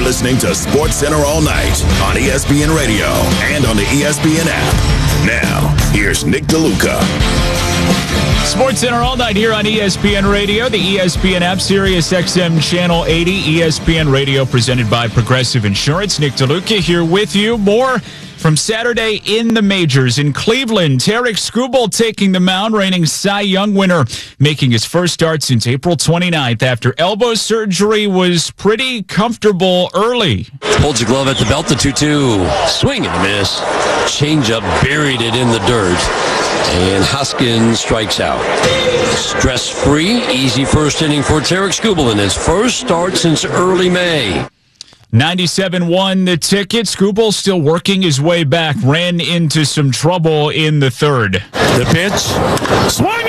listening to Sports Center all night on ESPN Radio and on the ESPN app. Now, here's Nick DeLuca. Sports Center all night here on ESPN Radio, the ESPN app, Sirius XM Channel 80, ESPN Radio presented by Progressive Insurance. Nick DeLuca here with you. More from Saturday in the majors. In Cleveland, Tarik Skubal taking the mound, reigning Cy Young winner, making his first start since April 29th after elbow surgery, was pretty comfortable early. Holds the glove at the belt, the 2-2. Swing and a miss. Changeup buried it in the dirt. And Hoskins strikes out. Stress-free, easy first inning for Tarik Skubal in his first start since early May. 97-1 the ticket. Skubal still working his way back. Ran into some trouble in the third. The pitch. Swung